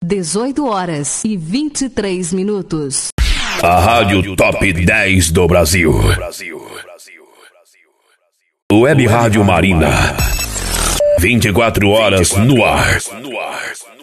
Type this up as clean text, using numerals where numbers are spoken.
18h23. A Rádio Top 10 do Brasil. Web Rádio Marina. 24 horas no ar.